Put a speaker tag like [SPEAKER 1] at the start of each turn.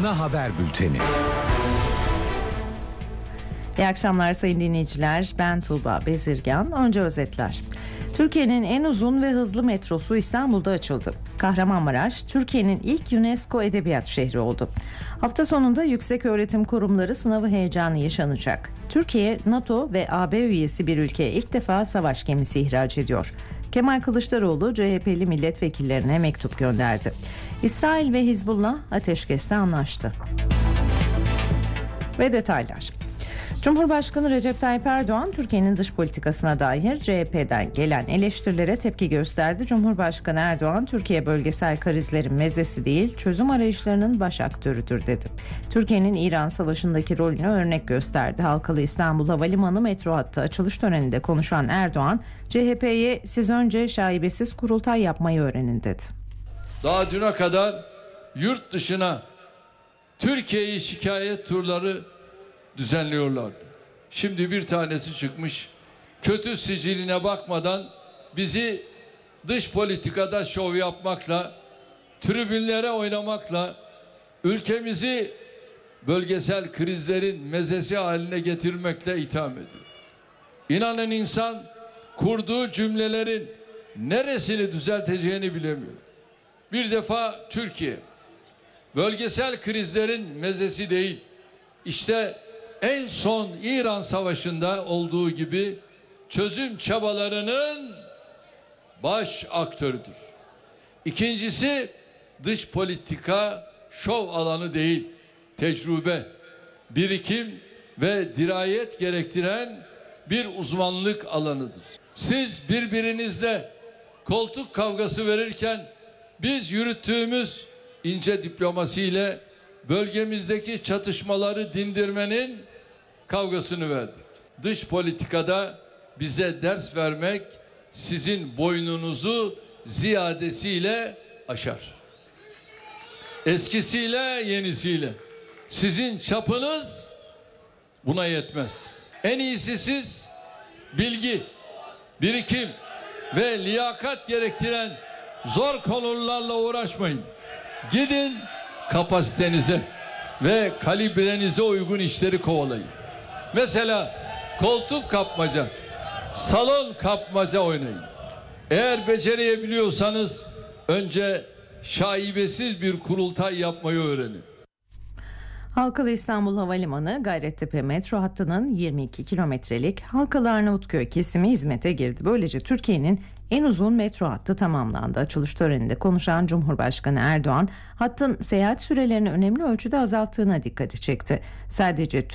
[SPEAKER 1] Ana Haber Bülteni.
[SPEAKER 2] İyi akşamlar sayın dinleyiciler. Ben Tuğba Bezirgan. Önce özetler. Türkiye'nin en uzun ve hızlı metrosu İstanbul'da açıldı. Kahramanmaraş, Türkiye'nin ilk UNESCO Edebiyat Şehri oldu. Hafta sonunda yükseköğretim kurumları sınavı heyecanı yaşanacak. Türkiye, NATO ve AB üyesi bir ülkeye ilk defa savaş gemisi ihraç ediyor. Kemal Kılıçdaroğlu, CHP'li milletvekillerine mektup gönderdi. İsrail ve Hizbullah ateşkeste anlaştı. Ve detaylar. Cumhurbaşkanı Recep Tayyip Erdoğan, Türkiye'nin dış politikasına dair CHP'den gelen eleştirilere tepki gösterdi. Cumhurbaşkanı Erdoğan, Türkiye bölgesel krizlerin mezesi değil, çözüm arayışlarının baş aktörüdür dedi. Türkiye'nin İran Savaşı'ndaki rolünü örnek gösterdi. Halkalı İstanbul Havalimanı metro hattı açılış töreninde konuşan Erdoğan, CHP'ye siz önce şaibesiz kurultay yapmayı öğrenin dedi.
[SPEAKER 3] Daha düne kadar yurt dışına Türkiye'yi şikayet turları düzenliyorlardı. Şimdi bir tanesi çıkmış, kötü siciline bakmadan bizi dış politikada şov yapmakla, tribünlere oynamakla, ülkemizi bölgesel krizlerin mezesi haline getirmekle itham ediyor. İnanın insan kurduğu cümlelerin neresini düzelteceğini bilemiyor. Bir defa Türkiye bölgesel krizlerin mezesi değil. İşte en son İran Savaşı'nda olduğu gibi çözüm çabalarının baş aktörüdür. İkincisi, dış politika şov alanı değil, tecrübe, birikim ve dirayet gerektiren bir uzmanlık alanıdır. Siz birbirinizle koltuk kavgası verirken biz yürüttüğümüz ince diplomasiyle bölgemizdeki çatışmaları dindirmenin kavgasını verdik. Dış politikada bize ders vermek sizin boynunuzu ziyadesiyle aşar. Eskisiyle yenisiyle. Sizin çapınız buna yetmez. En iyisi siz bilgi, birikim ve liyakat gerektiren zor konularla uğraşmayın. Gidin kapasitenize ve kalibrenize uygun işleri kovalayın. Mesela koltuk kapmaca, salon kapmaca oynayın. Eğer becerebiliyorsanız önce şaibesiz bir kurultay yapmayı öğrenin.
[SPEAKER 2] Halkalı İstanbul Havalimanı Gayrettepe metro hattının 22 kilometrelik Halkalı Arnavutköy kesimi hizmete girdi. Böylece Türkiye'nin en uzun metro hattı tamamlandı. Açılış töreninde konuşan Cumhurbaşkanı Erdoğan, hattın seyahat sürelerini önemli ölçüde azalttığına dikkat çekti. Sadece